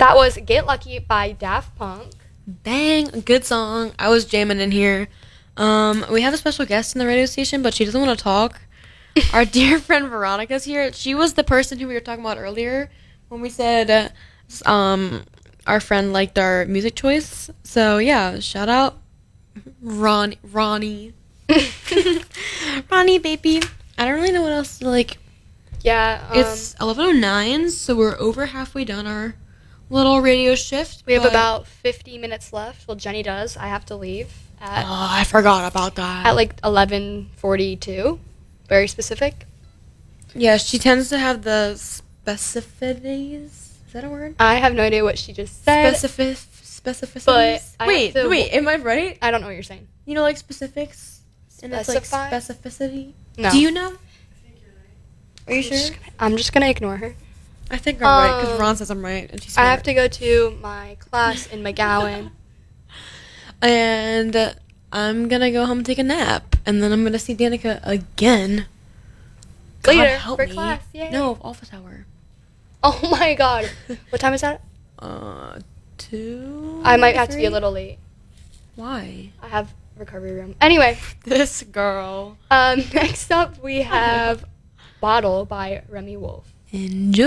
That was Get Lucky by Daft Punk. Bang, a good song. I was jamming in here. We have a special guest in the radio station, but she doesn't want to talk. Our dear friend Veronica's here. She was the person who we were talking about earlier when we said our friend liked our music choice. So yeah, shout out Ronnie. Ronnie, baby. I don't really know what else to like. Yeah. It's 11:09, so we're over halfway done our little radio shift. We have about 50 minutes left. Well, Jenny does. I have to leave at I forgot about that. at like 11:42. Very specific. Yeah, she tends to have the specificities. Is that a word? I have no idea what she just said. Specificities. But I wait, have to- am I right? I don't know what you're saying. You know, like specifics, and it's like Specify? specificity. No. Do you know? Are you I'm sure? I'm just gonna ignore her. I think I'm right because Ron says I'm right, and she's. I have to go to my class in McGowan. And I'm gonna go home and take a nap, and then I'm gonna see Danica again. God Later help for me. class. Yay. No, office hour. Oh my god. What time is that? 2. I might have to be a 3? little late. Why? I have recovery room. Anyway, This girl. next up we have Bottle by Remy Wolf. Enjoy.